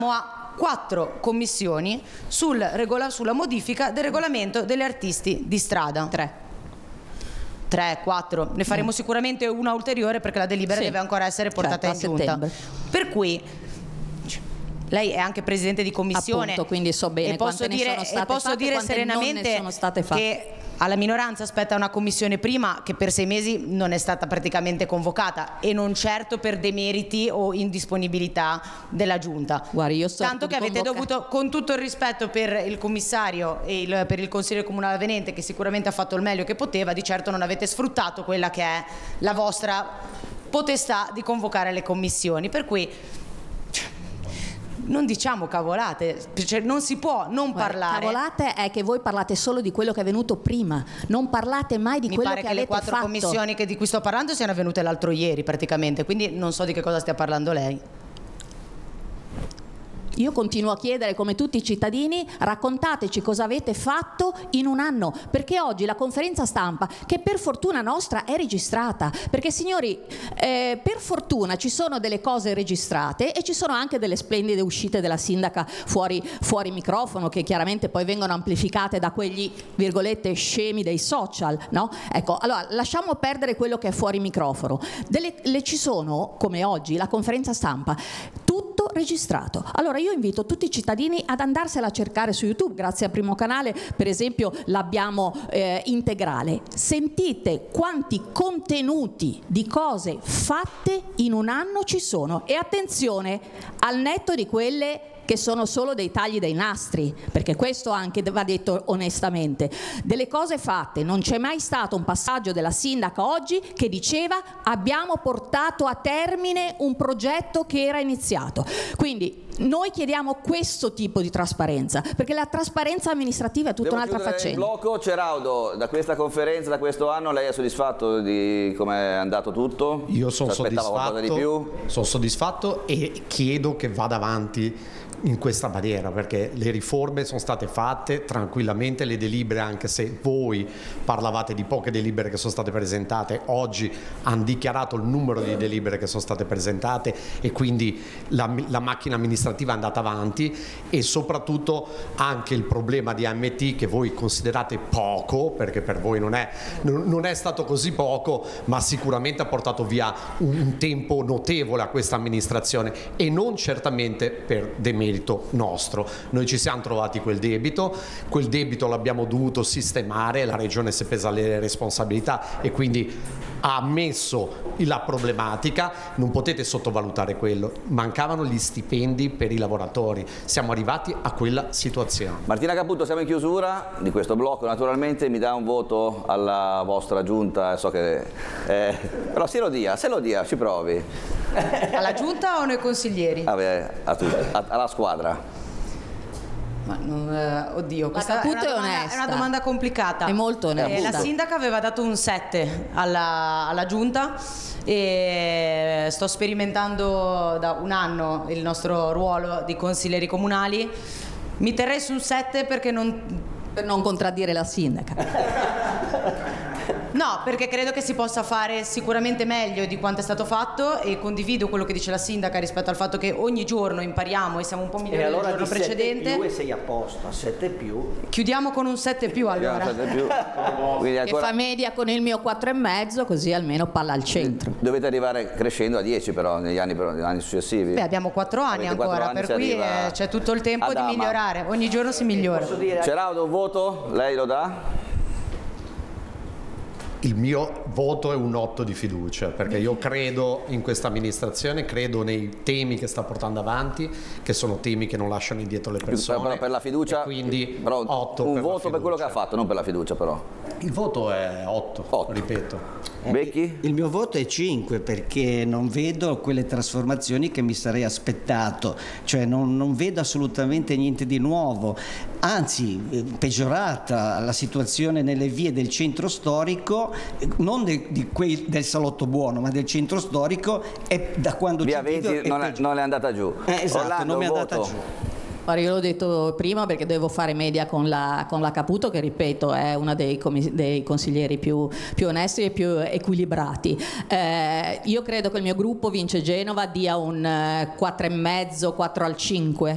a 4 commissioni sulla modifica del regolamento degli artisti di strada. 3, 4, ne faremo sicuramente una ulteriore perché la delibera deve ancora essere portata in giunta. Per cui lei è anche presidente di commissione. Appunto, quindi so bene e posso dire serenamente che alla minoranza spetta una commissione prima che per 6 mesi non è stata praticamente convocata, e non certo per demeriti o indisponibilità della giunta. Guardi, tanto che avete dovuto, con tutto il rispetto per il commissario e per il consigliere comunale avvenente, che sicuramente ha fatto il meglio che poteva, di certo non avete sfruttato quella che è la vostra potestà di convocare le commissioni, per cui non diciamo cavolate, cioè non si può non parlare. Cavolate è che voi parlate solo di quello che è venuto prima, non parlate mai di quello che avete fatto. Mi pare che le 4 commissioni di cui sto parlando siano avvenute l'altro ieri praticamente, quindi non so di che cosa stia parlando lei. Io continuo a chiedere, come tutti i cittadini, raccontateci cosa avete fatto in un anno, perché oggi la conferenza stampa, che per fortuna nostra è registrata, perché signori, per fortuna ci sono delle cose registrate e ci sono anche delle splendide uscite della sindaca fuori microfono, che chiaramente poi vengono amplificate da quegli, virgolette, scemi dei social, no? Ecco, allora lasciamo perdere quello che è fuori microfono. Ci sono, come oggi, la conferenza stampa, tutto registrato. Allora io invito tutti i cittadini ad andarsela a cercare su YouTube, grazie a Primo Canale per esempio l'abbiamo integrale. Sentite quanti contenuti di cose fatte in un anno ci sono, e attenzione, al netto di quelle che sono solo dei tagli dei nastri, perché questo anche va detto onestamente. Delle cose fatte, non c'è mai stato un passaggio della sindaca oggi che diceva abbiamo portato a termine un progetto che era iniziato. Quindi noi chiediamo questo tipo di trasparenza, perché la trasparenza amministrativa è tutta un'altra faccenda. Il blocco. Ceraudo, da questa conferenza, da questo anno, lei è soddisfatto di come è andato tutto? Io sono soddisfatto, di più? sono soddisfatto e chiedo che vada avanti in questa maniera, perché le riforme sono state fatte tranquillamente, le delibere, anche se voi parlavate di poche delibere che sono state presentate, oggi hanno dichiarato il numero di delibere che sono state presentate, e quindi la macchina amministrativa è andata avanti, e soprattutto anche il problema di AMT, che voi considerate poco, perché per voi non è stato così poco, ma sicuramente ha portato via un tempo notevole a questa amministrazione, e non certamente per demerito nostro. Noi ci siamo trovati quel debito l'abbiamo dovuto sistemare, la regione si è presa le responsabilità e quindi ha ammesso la problematica. Non potete sottovalutare quello, mancavano gli stipendi per i lavoratori, siamo arrivati a quella situazione. Martina Caputo, siamo in chiusura di questo blocco, naturalmente mi dà un voto alla vostra giunta, so che però se lo dia, ci provi. Alla giunta o noi consiglieri? Vabbè, alla squadra. Ma oddio, questa è una domanda complicata. È molto onesta. La sindaca aveva dato un 7 alla giunta, e sto sperimentando da un anno il nostro ruolo di consiglieri comunali. Mi terrei su un 7 perché per non contraddire la sindaca. No, perché credo che si possa fare sicuramente meglio di quanto è stato fatto, e condivido quello che dice la sindaca rispetto al fatto che ogni giorno impariamo e siamo un po' migliori del giorno precedente. E allora 7 più e sei a posto, 7 più. Chiudiamo con un 7 più allora. 7 più. Quindi ancora... Che fa media con il mio 4,5, così almeno palla al centro. Dovete arrivare crescendo a 10 però negli anni successivi. Beh, abbiamo 4 anni ancora, per cui c'è tutto il tempo di migliorare, ogni giorno si migliora. Ceraudo, un voto? Lei lo dà? Il mio voto è un 8 di fiducia, perché io credo in questa amministrazione, credo nei temi che sta portando avanti, che sono temi che non lasciano indietro le persone. Però per la fiducia, quindi però 8 un voto per quello che ha fatto, non per la fiducia però. Il voto è 8. Ripeto. Becchi? Il mio voto è 5, perché non vedo quelle trasformazioni che mi sarei aspettato, cioè non vedo assolutamente niente di nuovo, anzi peggiorata la situazione nelle vie del centro storico, non del Salotto Buono, ma del centro storico, e da quando via 20 non è andata giù. Esatto, Orlando, non è andata voto. giù. Io l'ho detto prima perché devo fare media con la Caputo, che ripeto è una dei consiglieri più onesti e più equilibrati. Io credo che il mio gruppo Vince Genova dia un 4,5, 4 al 5.